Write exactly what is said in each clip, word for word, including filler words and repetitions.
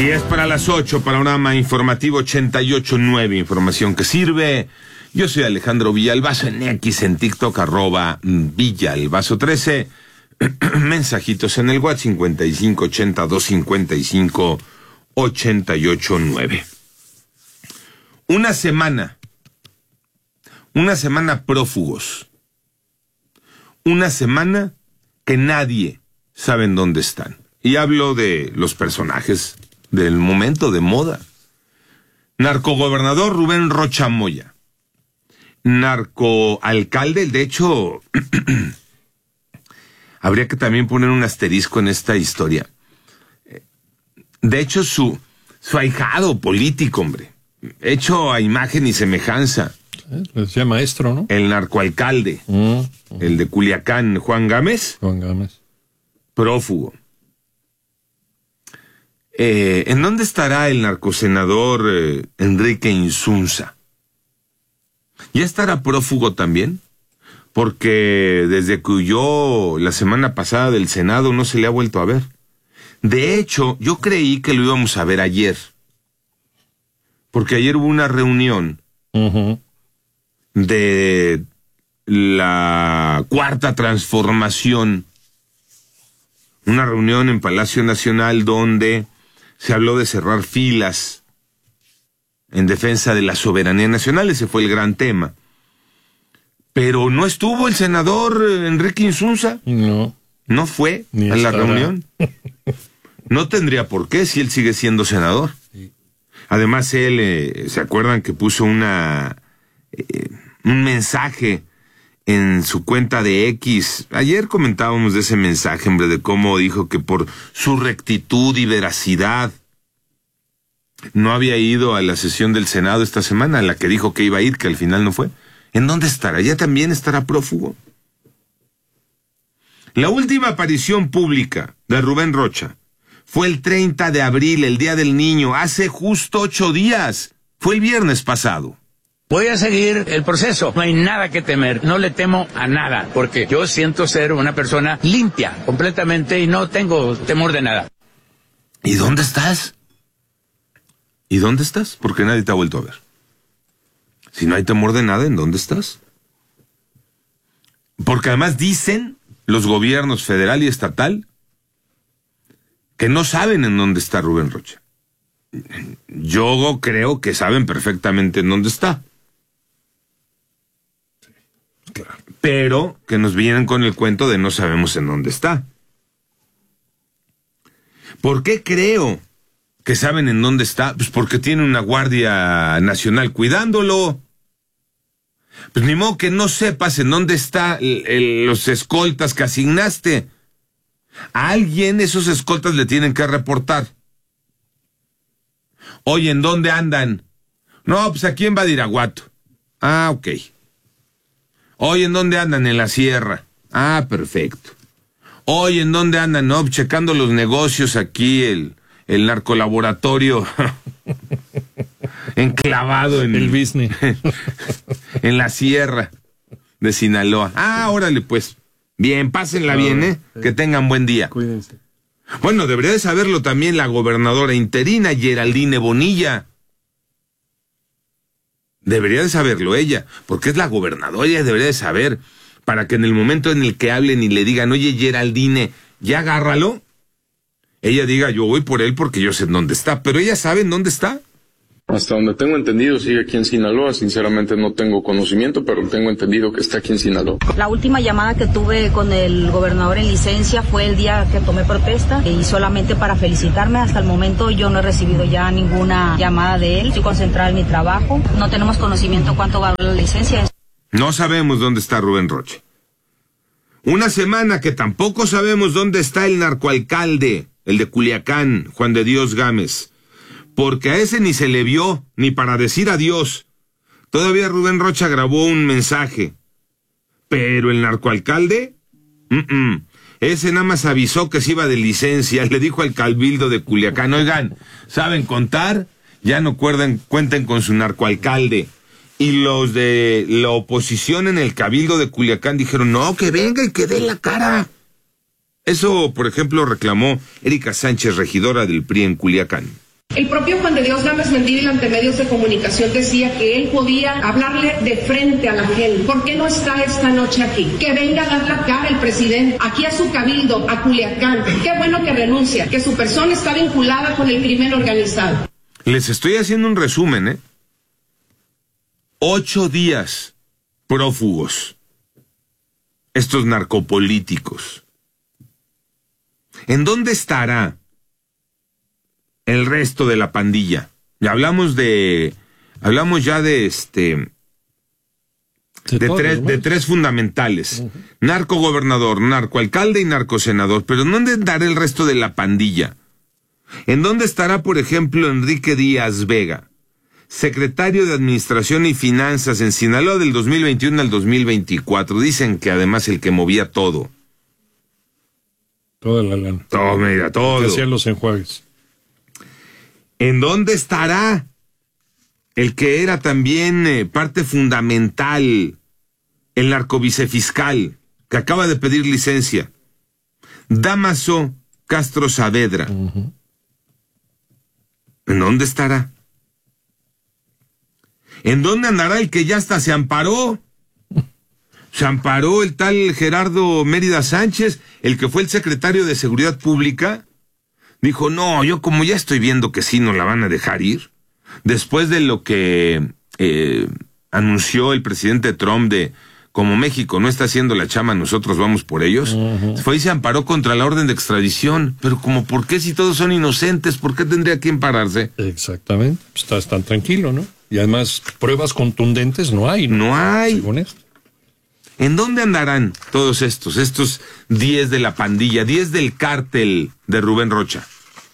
diez para las ocho, panorama informativo ochenta y ocho punto nueve, información que sirve. Yo soy Alejandro Villalbazo, en X, en TikTok, arroba Villalbazo trece. Mensajitos en el WhatsApp cincuenta y cinco ochenta, doscientos cincuenta y cinco, ochenta y ocho nueve. Una semana. Una semana prófugos. Una semana que nadie sabe en dónde están. Y hablo de los personajes del momento de moda. Narcogobernador Rubén Rocha Moya. Narcoalcalde, de hecho, habría que también poner un asterisco en esta historia. De hecho, su, su ahijado político, hombre, hecho a imagen y semejanza. Decía maestro, ¿no? El narcoalcalde, mm, mm. el de Culiacán, Juan Gámez. Juan Gámez. Prófugo. Eh, ¿En dónde estará el narcosenador eh, Enrique Insunza? ¿Ya estará prófugo también? Porque desde que huyó la semana pasada del Senado no se le ha vuelto a ver. De hecho, yo creí que lo íbamos a ver ayer. Porque ayer hubo una reunión uh-huh. de la Cuarta Transformación. Una reunión en Palacio Nacional donde se habló de cerrar filas en defensa de la soberanía nacional. Ese fue el gran tema. Pero no estuvo el senador Enrique Insunza. No. No fue Ni a la estará. reunión. No tendría por qué si él sigue siendo senador. Sí. Además, él, eh, ¿se acuerdan que puso una eh, un mensaje en su cuenta de X? Ayer comentábamos de ese mensaje, hombre, de cómo dijo que por su rectitud y veracidad no había ido a la sesión del Senado esta semana, a la que dijo que iba a ir, que al final no fue. ¿En dónde estará? ¿Ya también estará prófugo? La última aparición pública de Rubén Rocha fue el treinta de abril, el Día del Niño, hace justo ocho días. Fue el viernes pasado. Voy a seguir el proceso. No hay nada que temer. No le temo a nada, porque yo siento ser una persona limpia completamente y no tengo temor de nada. ¿Y dónde estás? ¿Y dónde estás? Porque nadie te ha vuelto a ver. Si no hay temor de nada, ¿en dónde estás? Porque además dicen los gobiernos federal y estatal que no saben en dónde está Rubén Rocha. Yo creo que saben perfectamente en dónde está. Pero que nos vienen con el cuento de no sabemos en dónde está. ¿Por qué creo que saben en dónde está? Pues porque tiene una Guardia Nacional cuidándolo. Pues ni modo que no sepas en dónde está el, el, los escoltas que asignaste. A alguien esos escoltas le tienen que reportar. Oye, ¿en dónde andan? No, pues aquí en Badiraguato. Ah, ok. Oye, ¿en dónde andan? En la sierra. Ah, perfecto. Oye, ¿en dónde andan? No, checando los negocios aquí, el, el narcolaboratorio enclavado en el business. En la sierra de Sinaloa. Ah, órale pues. Bien, pásenla bien, ¿eh? Que tengan buen día. Cuídense. Bueno, debería de saberlo también la gobernadora interina, Geraldine Bonilla. Debería de saberlo ella, porque es la gobernadora, ella debería de saber, para que en el momento en el que hablen y le digan, oye, Geraldine, ya agárralo, ella diga, yo voy por él porque yo sé en dónde está, pero ella sabe en dónde está. Hasta donde tengo entendido sigue aquí en Sinaloa, sinceramente no tengo conocimiento, pero tengo entendido que está aquí en Sinaloa. La última llamada que tuve con el gobernador en licencia fue el día que tomé protesta y solamente para felicitarme. Hasta el momento yo no he recibido ya ninguna llamada de él, estoy concentrada en mi trabajo, no tenemos conocimiento cuánto va a durar la licencia. No sabemos dónde está Rubén Rocha. Una semana que tampoco sabemos dónde está el narcoalcalde, el de Culiacán, Juan de Dios Gámez. Porque a ese ni se le vio, ni para decir adiós. Todavía Rubén Rocha grabó un mensaje. Pero el narcoalcalde, uh-uh. ese nada más avisó que se iba de licencia. Le dijo al cabildo de Culiacán, oigan, ¿saben contar? Ya no cuerden, cuenten con su narcoalcalde. Y los de la oposición en el cabildo de Culiacán dijeron, no, que venga y que dé la cara. Eso, por ejemplo, reclamó Erika Sánchez, regidora del P R I en Culiacán. El propio Juan de Dios Gámez Mendívil ante medios de comunicación decía que él podía hablarle de frente a la gente. ¿Por qué no está esta noche aquí? Que venga a dar la cara el presidente aquí a su cabildo, a Culiacán. Qué bueno que renuncia, que su persona está vinculada con el crimen organizado. Les estoy haciendo un resumen, ¿eh? Ocho días prófugos. Estos narcopolíticos. ¿En dónde estará el resto de la pandilla? Ya hablamos de, hablamos ya de este, de, de, tres, de tres fundamentales: uh-huh. narcogobernador, narcoalcalde y narcosenador. Pero ¿dónde estará el resto de la pandilla? ¿En dónde estará, por ejemplo, Enrique Díaz Vega, secretario de Administración y Finanzas en Sinaloa del dos mil veintiuno al dos mil veinticuatro? Dicen que además el que movía todo. Toda la lana. Todo, mira, todo. Que hacían los enjuagues. ¿En dónde estará el que era también eh, parte fundamental, el narcovicefiscal, que acaba de pedir licencia? Dámaso Castro Saavedra. Uh-huh. ¿En dónde estará? ¿En dónde andará el que ya hasta se amparó? Se amparó el tal Gerardo Mérida Sánchez, el que fue el secretario de Seguridad Pública. Dijo, no, yo como ya estoy viendo que sí nos la van a dejar ir, después de lo que eh, anunció el presidente Trump de, como México no está haciendo la chama, nosotros vamos por ellos, uh-huh. fue y se amparó contra la orden de extradición. Pero como, ¿por qué si todos son inocentes? ¿Por qué tendría que ampararse? Exactamente, estás tan tranquilo, ¿no? Y además, pruebas contundentes no hay, ¿no? No hay. Según esto. ¿En dónde andarán todos estos, estos diez de la pandilla, diez del cártel de Rubén Rocha?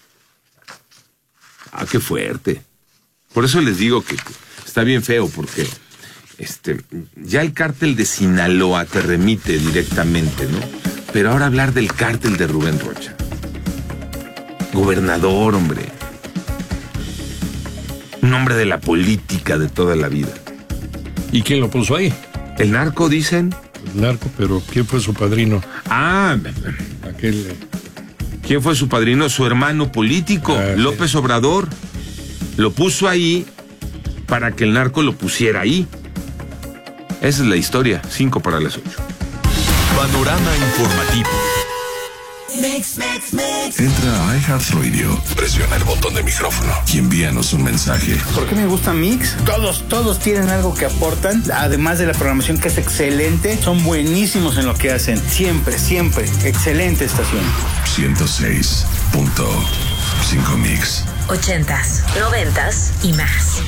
Ah, qué fuerte. Por eso les digo que está bien feo, porque este, ya el cártel de Sinaloa te remite directamente, ¿no? Pero ahora hablar del cártel de Rubén Rocha. Gobernador, hombre. Un hombre de la política de toda la vida. ¿Y quién lo puso ahí? ¿El narco, dicen? El narco, pero ¿quién fue su padrino? Ah, aquel... Eh... ¿Quién fue su padrino? Su hermano político, ah, López sí. Obrador. Lo puso ahí para que el narco lo pusiera ahí. Esa es la historia. Cinco para las ocho. Panorama informativo. Mix, mix, mix. Entra a iHeartRadio, presiona el botón de micrófono y envíanos un mensaje. ¿Por qué me gusta Mix? Todos, todos tienen algo que aportan, además de la programación que es excelente, son buenísimos en lo que hacen. Siempre, siempre, excelente estación. ciento seis punto cinco Mix. Ochentas, noventas y más.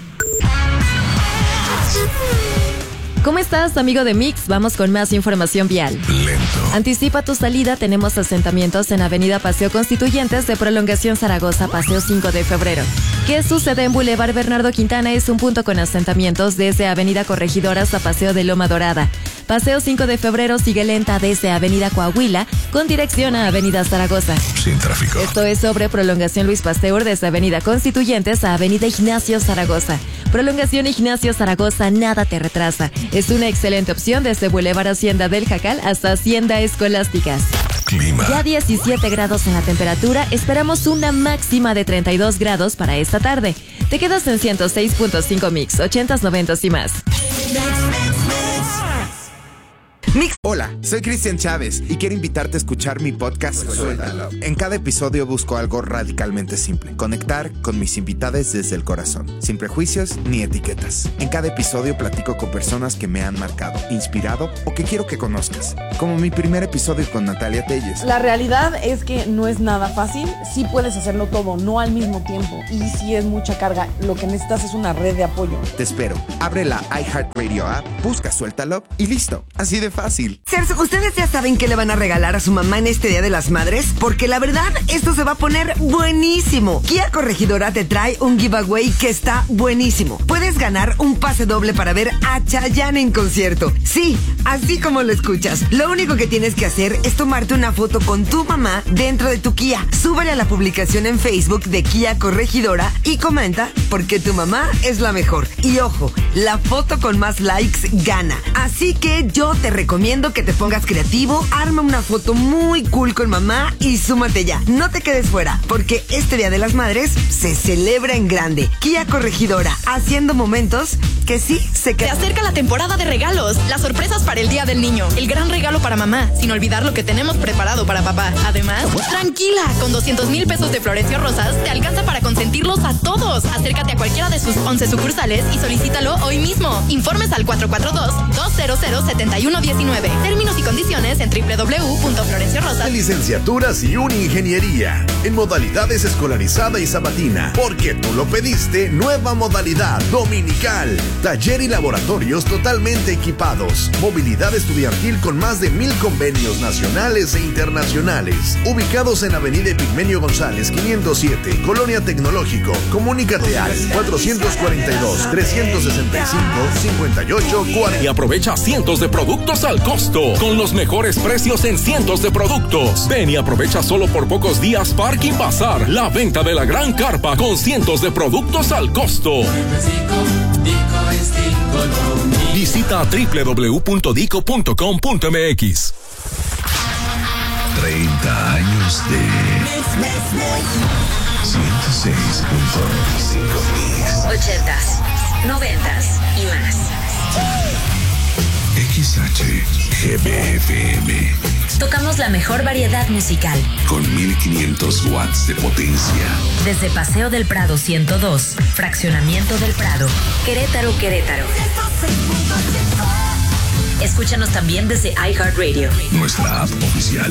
¿Cómo estás, amigo de Mix? Vamos con más información vial. Lento. Anticipa tu salida. Tenemos asentamientos en Avenida Paseo Constituyentes de Prolongación Zaragoza, Paseo cinco de febrero. ¿Qué sucede en Boulevard Bernardo Quintana? Es un punto con asentamientos desde Avenida Corregidora hasta Paseo de Loma Dorada. Paseo cinco de febrero sigue lenta desde Avenida Coahuila con dirección a Avenida Zaragoza. Sin tráfico. Esto es sobre Prolongación Luis Pasteur desde Avenida Constituyentes a Avenida Ignacio Zaragoza. Prolongación Ignacio Zaragoza, nada te retrasa. Es una excelente opción desde Boulevard Hacienda del Jacal hasta Hacienda Escolásticas. Clima. Ya diecisiete grados en la temperatura, esperamos una máxima de treinta y dos grados para esta tarde. Te quedas en ciento seis punto cinco Mix, ochentas, noventas y más. Mix. Hola, soy Cristian Chávez y quiero invitarte a escuchar mi podcast Suéltalo. En cada episodio busco algo radicalmente simple: conectar con mis invitados desde el corazón, sin prejuicios ni etiquetas. En cada episodio platico con personas que me han marcado, inspirado o que quiero que conozcas, como mi primer episodio con Natalia Telles. La realidad es que no es nada fácil. Sí puedes hacerlo todo, no al mismo tiempo, y sí es mucha carga. Lo que necesitas es una red de apoyo. Te espero. Abre la iHeartRadio app, busca Suéltalo y listo. Así de fácil. Cerso, ¿ustedes ya saben qué le van a regalar a su mamá en este Día de las Madres? Porque la verdad, esto se va a poner buenísimo. Kia Corregidora te trae un giveaway que está buenísimo. Puedes ganar un pase doble para ver a Chayanne en concierto. Sí, así como lo escuchas. Lo único que tienes que hacer es tomarte una foto con tu mamá dentro de tu Kia. Súbele a la publicación en Facebook de Kia Corregidora y comenta porque tu mamá es la mejor. Y ojo, la foto con más likes gana. Así que yo te recomiendo recomiendo que te pongas creativo, arma una foto muy cool con mamá y súmate ya. No te quedes fuera, porque este Día de las Madres se celebra en grande. Kia Corregidora, haciendo momentos que sí se quedan. Se acerca la temporada de regalos, las sorpresas para el Día del Niño, el gran regalo para mamá, sin olvidar lo que tenemos preparado para papá. Además, tranquila, con doscientos mil pesos de Florencio Rosas te alcanza para consentirlos a todos. Acércate a cualquiera de sus once sucursales y solicítalo hoy mismo. Informes al cuatro cuatro dos, dos cero cero, siete uno uno nueve. Términos y condiciones en doble u doble u doble u punto florencio rosas. Licenciaturas y Uningeniería en modalidades escolarizada y sabatina, porque tú lo pediste. Nueva modalidad dominical, taller y laboratorios totalmente equipados, movilidad estudiantil con más de mil convenios nacionales e internacionales, ubicados en Avenida Epigmenio González quinientos siete, Colonia Tecnológico. Comunícate al cuatrocientos cuarenta y dos, trescientos sesenta y cinco, cincuenta y ocho cuarenta. Y aprovecha cientos de productos al costo, con los mejores precios en cientos de productos. Ven y aprovecha solo por pocos días Parking Bazar, la venta de la gran carpa con cientos de productos al costo. Visita doble u doble u doble u punto dico punto com punto m x. treinta años de ciento seis punto cinco Mix. Ochentas, noventas y más. X H G B F M. Tocamos la mejor variedad musical. Con mil quinientos watts de potencia. Desde Paseo del Prado ciento dos, Fraccionamiento del Prado, Querétaro, Querétaro. Escúchanos también desde iHeartRadio. Nuestra app oficial.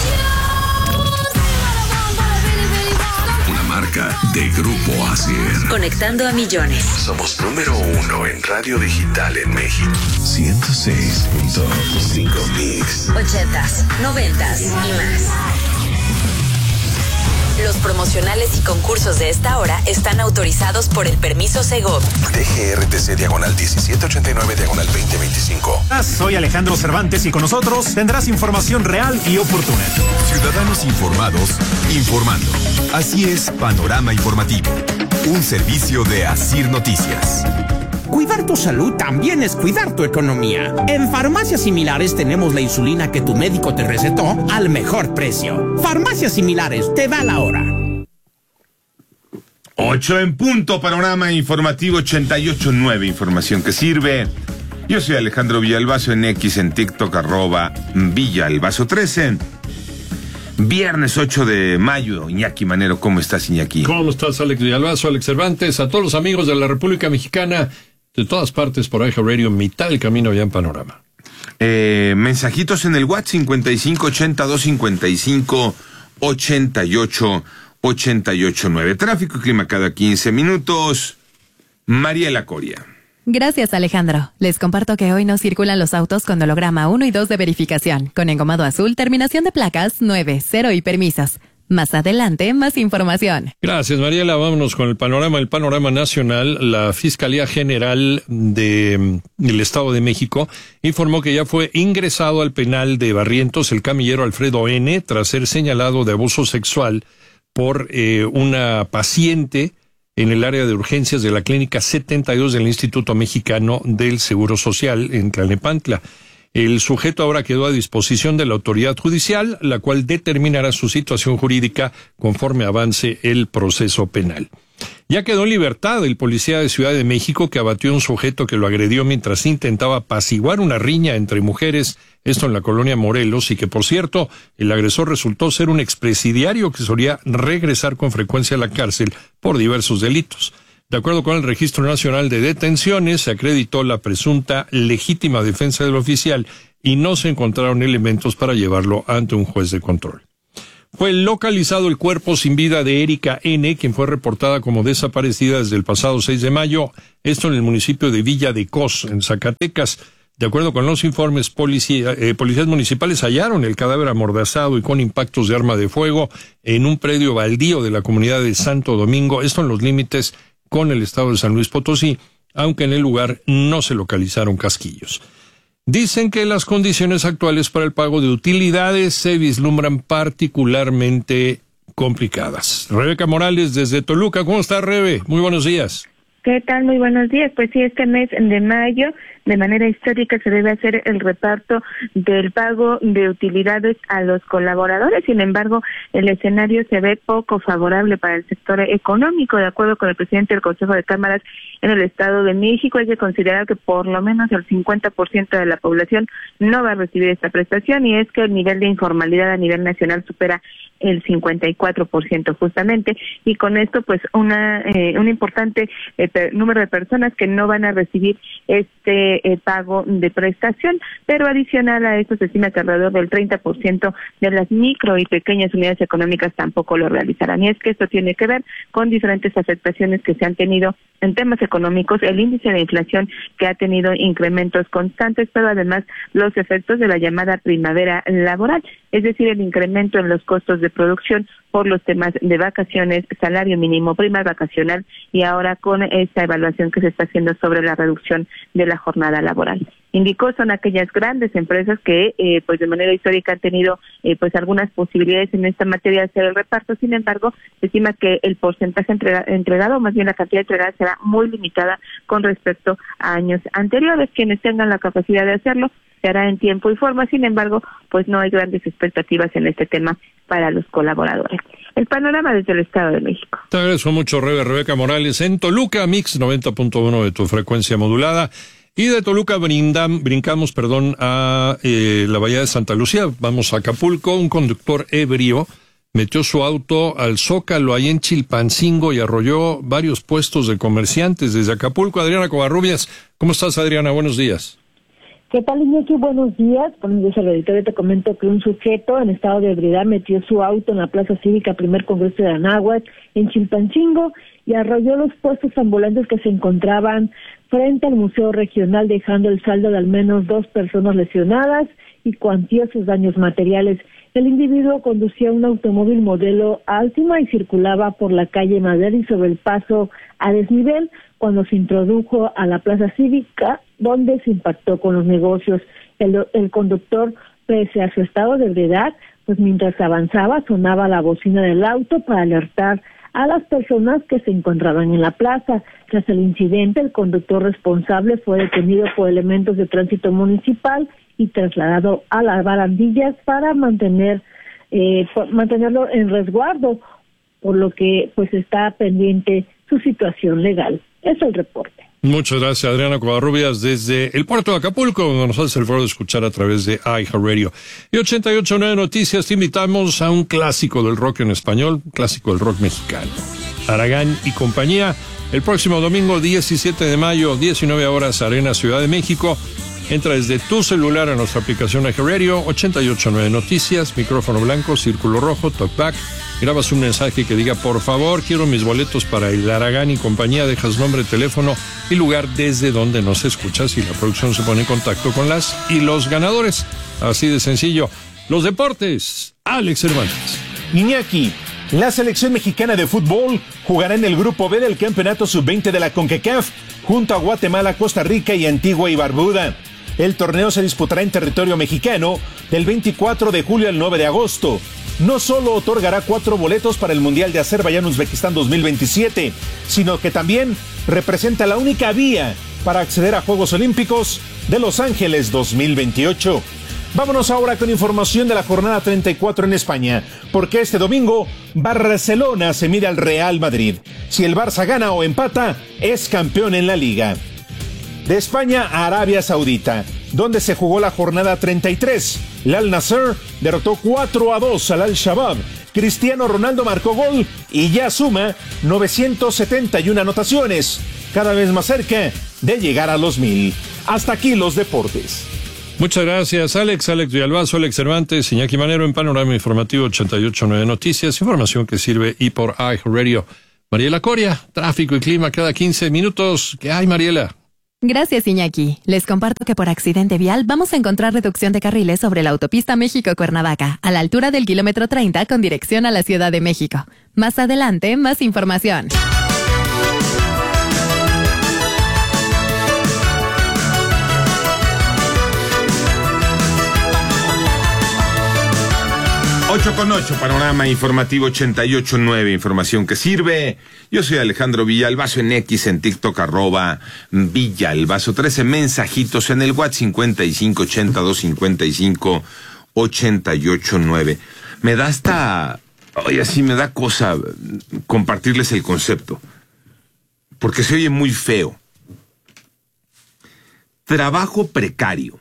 Una marca de Grupo Acer. Conectando a millones. Somos número uno en radio digital en México. ciento seis punto cinco Mix. Ochentas, noventas y más. Los promocionales y concursos de esta hora están autorizados por el permiso Segov. D G R T C diagonal diecisiete ochenta y nueve diagonal veinte veinticinco. Soy Alejandro Cervantes y con nosotros tendrás información real y oportuna. Ciudadanos informados, informando. Así es Panorama Informativo, un servicio de Asir Noticias. Cuidar tu salud también es cuidar tu economía. En Farmacias Similares tenemos la insulina que tu médico te recetó al mejor precio. Farmacias Similares, te da la hora. Ocho en punto, Panorama Informativo ochenta y ocho nueve, información que sirve. Yo soy Alejandro Villalbazo, en X, en TikTok, arroba Villalbazo trece. Viernes ocho de mayo, Iñaki Manero, ¿cómo estás, Iñaki? ¿Cómo estás, Alex Villalbazo, Alex Cervantes? A todos los amigos de la República Mexicana, de todas partes por iHeartRadio, mitad del camino ya en Panorama. Eh, mensajitos en el WhatsApp cincuenta y cinco ochenta y dos cincuenta y cinco ochenta y ocho ochenta y ocho nueve. Tráfico y clima cada quince minutos. Mariela Coria. Gracias, Alejandro. Les comparto que hoy no circulan los autos con holograma uno y dos de verificación, con engomado azul, terminación de placas nueve, cero y permisos. Más adelante, más información. Gracias, Mariela. Vámonos con el panorama, el panorama nacional. La Fiscalía General de, del Estado de México informó que ya fue ingresado al penal de Barrientos el camillero Alfredo N. tras ser señalado de abuso sexual por eh, una paciente en el área de urgencias de la Clínica setenta y dos del Instituto Mexicano del Seguro Social en Tlalnepantla. El sujeto ahora quedó a disposición de la autoridad judicial, la cual determinará su situación jurídica conforme avance el proceso penal. Ya quedó en libertad el policía de Ciudad de México que abatió a un sujeto que lo agredió mientras intentaba apaciguar una riña entre mujeres, esto en la colonia Morelos, y que, por cierto, el agresor resultó ser un expresidiario que solía regresar con frecuencia a la cárcel por diversos delitos. De acuerdo con el Registro Nacional de Detenciones, se acreditó la presunta legítima defensa del oficial y no se encontraron elementos para llevarlo ante un juez de control. Fue localizado el cuerpo sin vida de Erika N., quien fue reportada como desaparecida desde el pasado seis de mayo, esto en el municipio de Villa de Cos, en Zacatecas. De acuerdo con los informes, policía, eh, policías municipales hallaron el cadáver amordazado y con impactos de arma de fuego en un predio baldío de la comunidad de Santo Domingo, esto en los límites con el estado de San Luis Potosí, aunque en el lugar no se localizaron casquillos. Dicen que las condiciones actuales para el pago de utilidades se vislumbran particularmente complicadas. Rebeca Morales desde Toluca. ¿Cómo está, Rebe? Muy buenos días. ¿Qué tal? Muy buenos días. Pues sí, este mes de mayo de manera histórica se debe hacer el reparto del pago de utilidades a los colaboradores. Sin embargo, el escenario se ve poco favorable para el sector económico. De acuerdo con el presidente del Consejo de Cámaras en el Estado de México, hay que considerar que por lo menos el cincuenta por ciento de la población no va a recibir esta prestación, y es que el nivel de informalidad a nivel nacional supera el cincuenta y cuatro por ciento justamente, y con esto pues una eh, un importante eh, per, número de personas que no van a recibir este eh, pago de prestación. Pero adicional a esto se estima que alrededor del treinta por ciento de las micro y pequeñas unidades económicas tampoco lo realizarán, y es que esto tiene que ver con diferentes afectaciones que se han tenido en temas económicos, el índice de inflación que ha tenido incrementos constantes, pero además los efectos de la llamada primavera laboral, es decir, el incremento en los costos de producción por los temas de vacaciones, salario mínimo, prima vacacional, y ahora con esta evaluación que se está haciendo sobre la reducción de la jornada laboral. Indicó son aquellas grandes empresas que eh, pues de manera histórica han tenido eh, pues algunas posibilidades en esta materia de hacer el reparto. Sin embargo, se estima que el porcentaje entrega, entregado, o más bien la cantidad entregada, será muy limitada con respecto a años anteriores. Quienes tengan la capacidad de hacerlo se hará en tiempo y forma. Sin embargo, pues no hay grandes expectativas en este tema para los colaboradores. El panorama desde el Estado de México. Te agradezco mucho, Rebe, Rebeca Morales, en Toluca, Mix noventa punto uno de tu frecuencia modulada. Y de Toluca brindam, brincamos perdón, a eh, la Bahía de Santa Lucía. Vamos a Acapulco. Un conductor ebrio metió su auto al Zócalo ahí en Chilpancingo y arrolló varios puestos de comerciantes. Desde Acapulco, Adriana Covarrubias. ¿Cómo estás, Adriana? Buenos días. ¿Qué tal, Iñaki? Buenos días. Buenos días al auditorio. Te comento que un sujeto en estado de ebriedad metió su auto en la Plaza Cívica Primer Congreso de Anáhuac, en Chilpancingo, y arrolló los puestos ambulantes que se encontraban frente al Museo Regional, dejando el saldo de al menos dos personas lesionadas y cuantiosos daños materiales. El individuo conducía un automóvil modelo Altima y circulaba por la calle Madero sobre el paso a desnivel cuando se introdujo a la Plaza Cívica, donde se impactó con los negocios. El, el conductor, pese a su estado de ebriedad, pues mientras avanzaba sonaba la bocina del auto para alertar a las personas que se encontraban en la plaza. Tras el incidente, el conductor responsable fue detenido por elementos de tránsito municipal y trasladado a las barandillas para mantener eh, mantenerlo en resguardo, por lo que pues está pendiente su situación legal. Es el reporte. Muchas gracias, Adriana Covarrubias, desde el puerto de Acapulco, donde nos hace el favor de escuchar a través de iHeartRadio. Y ochenta y ocho punto nueve Noticias, te invitamos a un clásico del rock en español, un clásico del rock mexicano. Aragán y compañía, el próximo domingo diecisiete de mayo, diecinueve horas, Arena, Ciudad de México. Entra desde tu celular a nuestra aplicación iHeartRadio, ochenta y ocho punto nueve Noticias, micrófono blanco, círculo rojo, talkback. Grabas un mensaje que diga, por favor, quiero mis boletos para el Aragán y compañía, dejas nombre, teléfono y lugar desde donde nos escuchas, y la producción se pone en contacto con las y los ganadores. Así de sencillo. Los deportes, Alex Cervantes. Iñaki, la selección mexicana de fútbol jugará en el grupo B del campeonato sub veinte de la CONCACAF junto a Guatemala, Costa Rica y Antigua y Barbuda. El torneo se disputará en territorio mexicano del veinticuatro de julio al nueve de agosto. No solo otorgará cuatro boletos para el Mundial de Azerbaiyán-Uzbekistán dos mil veintisiete, sino que también representa la única vía para acceder a Juegos Olímpicos de Los Ángeles dos mil veintiocho. Vámonos ahora con información de la jornada treinta y cuatro en España, porque este domingo Barcelona se mide al Real Madrid. Si el Barça gana o empata, es campeón en la Liga. De España a Arabia Saudita, donde se jugó la jornada treinta y tres. El Al-Nassr derrotó cuatro a dos al Al-Shabaab. Cristiano Ronaldo marcó gol y ya suma novecientas setenta y una anotaciones, cada vez más cerca de llegar a los mil. Hasta aquí los deportes. Muchas gracias, Alex. Alex Villalbazo, Alex Cervantes, Iñaki Manero en Panorama Informativo ochenta y ocho punto nueve Noticias. Información que sirve y por iHeartRadio. Mariela Coria, tráfico y clima cada quince minutos. ¿Qué hay, Mariela? Gracias, Iñaki. Les comparto que por accidente vial vamos a encontrar reducción de carriles sobre la autopista México-Cuernavaca, a la altura del kilómetro treinta con dirección a la Ciudad de México. Más adelante, más información. ocho con ocho, panorama informativo ochenta y ocho nueve, información que sirve. Yo soy Alejandro Villalbazo en X, en TikTok, arroba Villalbazo. trece mensajitos en el WhatsApp cincuenta y cinco ochenta y dos cincuenta y cinco ochenta y ocho nueve. Me da hasta, oye, así me da cosa compartirles el concepto, porque se oye muy feo. Trabajo precario.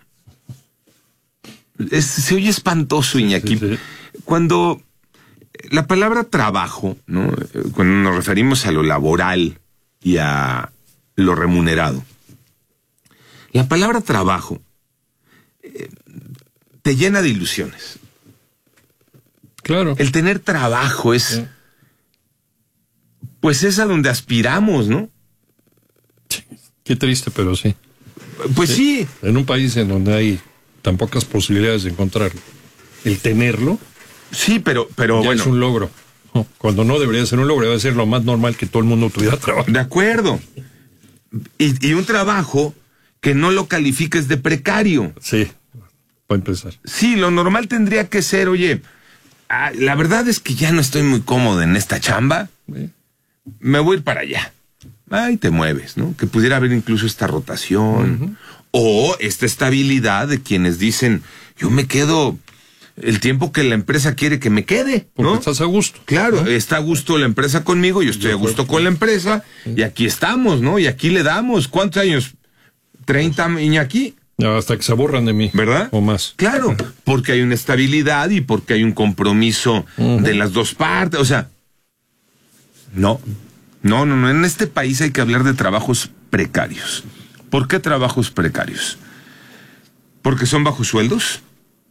Es, se oye espantoso, Iñaki. Sí, sí. Cuando la palabra trabajo, ¿no? Cuando nos referimos a lo laboral y a lo remunerado, la palabra trabajo eh, te llena de ilusiones. Claro. El tener trabajo es, sí. pues es a donde aspiramos, ¿no? Qué triste, pero sí. Pues sí. sí. En un país en donde hay tan pocas posibilidades de encontrarlo, el tenerlo. Sí, pero, pero ya bueno. es un logro. Cuando no debería ser un logro, debe ser lo más normal que todo el mundo tuviera trabajo. De acuerdo. Y, y un trabajo que no lo califiques de precario. Sí, para empezar. Sí, lo normal tendría que ser, oye, ah, la verdad es que ya no estoy muy cómodo en esta chamba. ¿Sí? Me voy a ir para allá. Ay, te mueves, ¿no? Que pudiera haber incluso esta rotación. Uh-huh. O esta estabilidad de quienes dicen, yo me quedo el tiempo que la empresa quiere que me quede, ¿no? Porque estás a gusto. Claro, ¿no? Está a gusto la empresa conmigo, yo estoy yo a gusto con la empresa, sí. Y aquí estamos, ¿no? Y aquí le damos, ¿cuántos años? ¿treinta, Iñaki? Hasta que se aburran de mí. ¿Verdad? O más. Claro, porque hay una estabilidad y porque hay un compromiso uh-huh. de las dos partes, o sea, no, no, no, no, en este país hay que hablar de trabajos precarios. ¿Por qué trabajos precarios? ¿Porque son bajos sueldos?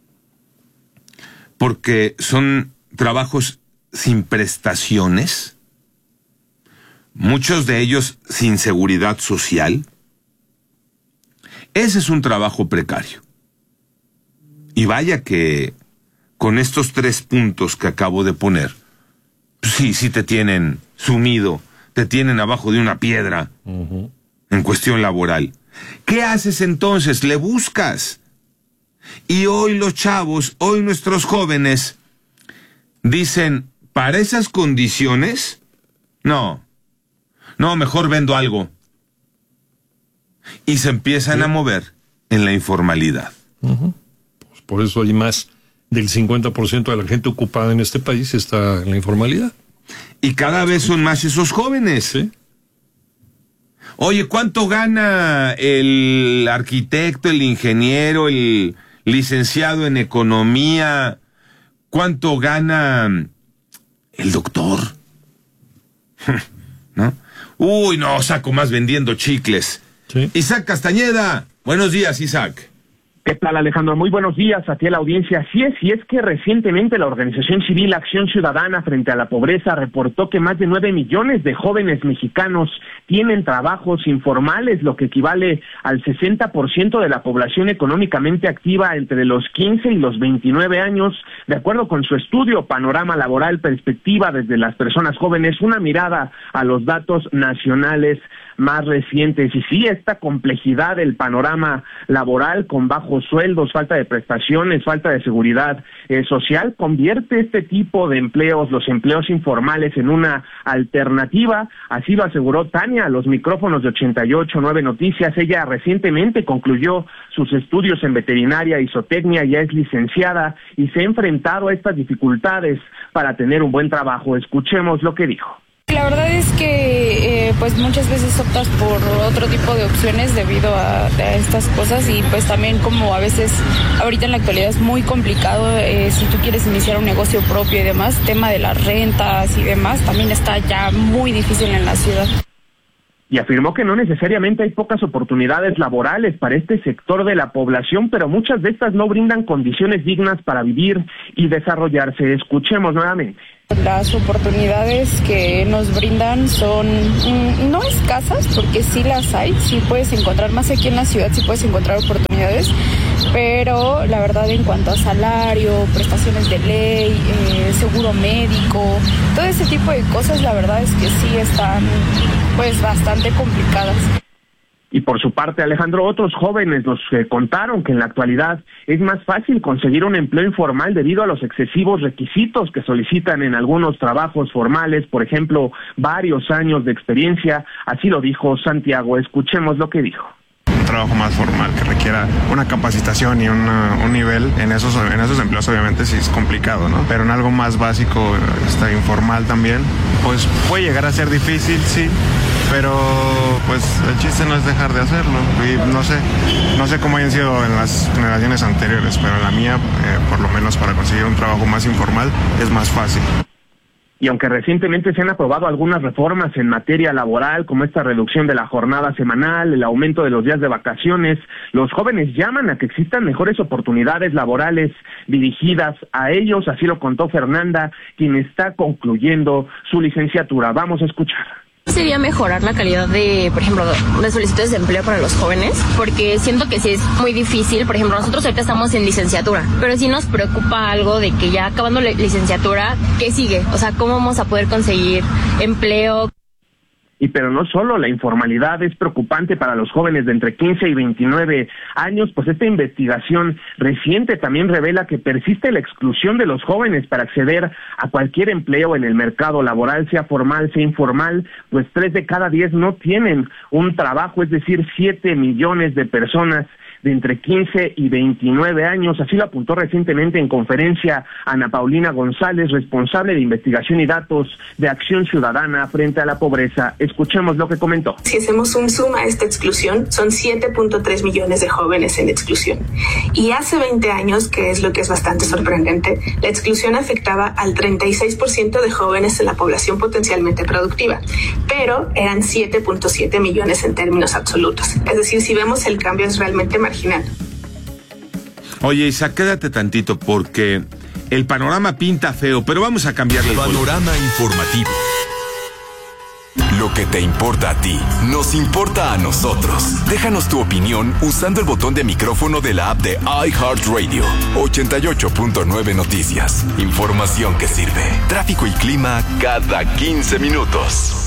¿Porque son trabajos sin prestaciones? Muchos de ellos sin seguridad social. Ese es un trabajo precario. Y vaya que con estos tres puntos que acabo de poner, sí, sí te tienen sumido, te tienen abajo de una piedra. Uh-huh. En cuestión laboral. ¿Qué haces entonces? Le buscas. Y hoy los chavos, hoy nuestros jóvenes, dicen, ¿para esas condiciones? No. No, mejor vendo algo. Y se empiezan sí. a mover en la informalidad. Uh-huh. Pues por eso hay más del cincuenta por ciento de la gente ocupada en este país está en la informalidad. Y cada vez son más esos jóvenes. Sí. Oye, ¿cuánto gana el arquitecto, el ingeniero, el licenciado en economía? ¿Cuánto gana el doctor? ¿No? Uy, no, saco más vendiendo chicles. ¿Sí? Isaac Castañeda, buenos días, Isaac. ¿Qué tal, Alejandro? Muy buenos días a ti, a la audiencia. Así es, y es que recientemente la organización civil Acción Ciudadana frente a la Pobreza reportó que más de nueve millones de jóvenes mexicanos tienen trabajos informales, lo que equivale al sesenta por ciento de la población económicamente activa entre los quince y los veintinueve años, de acuerdo con su estudio Panorama Laboral, Perspectiva desde las personas jóvenes, una mirada a los datos nacionales más recientes. Y sí, esta complejidad del panorama laboral con bajos sueldos, falta de prestaciones, falta de seguridad eh, social, convierte este tipo de empleos, los empleos informales, en una alternativa. Así lo aseguró Tania a los micrófonos de ochenta y ocho nueve Noticias. Ella recientemente concluyó sus estudios en veterinaria y zootecnia, ya es licenciada y se ha enfrentado a estas dificultades para tener un buen trabajo. Escuchemos lo que dijo. La verdad es que eh, pues muchas veces optas por otro tipo de opciones debido a, a estas cosas, y pues también como a veces ahorita en la actualidad es muy complicado eh, si tú quieres iniciar un negocio propio y demás, tema de las rentas y demás también está ya muy difícil en la ciudad. Y afirmó que no necesariamente hay pocas oportunidades laborales para este sector de la población, pero muchas de estas no brindan condiciones dignas para vivir y desarrollarse. Escuchemos nuevamente. Las oportunidades que nos brindan son mmm, no escasas, porque sí las hay, sí puedes encontrar, más aquí en la ciudad sí puedes encontrar oportunidades, pero la verdad en cuanto a salario, prestaciones de ley, eh, seguro médico, todo ese tipo de cosas, la verdad es que sí están pues bastante complicadas. Y por su parte, Alejandro, otros jóvenes nos eh, contaron que en la actualidad es más fácil conseguir un empleo informal debido a los excesivos requisitos que solicitan en algunos trabajos formales, por ejemplo, varios años de experiencia. Así lo dijo Santiago. Escuchemos lo que dijo. Un trabajo más formal que requiera una capacitación y una, un nivel en esos en esos empleos obviamente sí es complicado, ¿no? Pero en algo más básico, está informal también, pues puede llegar a ser difícil, sí, pero pues el chiste no es dejar de hacerlo. Y no sé, no sé cómo hayan sido en las generaciones anteriores, pero en la mía, eh, por lo menos para conseguir un trabajo más informal, es más fácil. Y aunque recientemente se han aprobado algunas reformas en materia laboral, como esta reducción de la jornada semanal, el aumento de los días de vacaciones, los jóvenes llaman a que existan mejores oportunidades laborales dirigidas a ellos. Así lo contó Fernanda, quien está concluyendo su licenciatura. Vamos a escuchar. Sería mejorar la calidad de, por ejemplo, de solicitudes de empleo para los jóvenes, porque siento que sí es muy difícil. Por ejemplo, nosotros ahorita estamos en licenciatura, pero sí nos preocupa algo de que ya acabando la licenciatura, ¿qué sigue? O sea, ¿cómo vamos a poder conseguir empleo? Y pero no solo, la informalidad es preocupante para los jóvenes de entre quince y veintinueve años, pues esta investigación reciente también revela que persiste la exclusión de los jóvenes para acceder a cualquier empleo en el mercado laboral, sea formal, sea informal, pues tres de cada diez no tienen un trabajo, es decir, siete millones de personas de entre quince y veintinueve años. Así lo apuntó recientemente en conferencia Ana Paulina González, responsable de investigación y datos de Acción Ciudadana frente a la pobreza. Escuchemos lo que comentó. Si hacemos un zoom a esta exclusión, son siete punto tres millones de jóvenes en exclusión. Y hace veinte años, que es lo que es bastante sorprendente, la exclusión afectaba al treinta y seis por ciento de jóvenes en la población potencialmente productiva, pero eran siete punto siete millones en términos absolutos. Es decir, si vemos el cambio es realmente marginal. Oye, Isa, quédate tantito porque el panorama pinta feo, pero vamos a cambiarle el panorama informativo. Lo que te importa a ti, nos importa a nosotros. Déjanos tu opinión usando el botón de micrófono de la app de iHeartRadio. ochenta y ocho punto nueve Noticias. Información que sirve. Tráfico y clima cada quince minutos.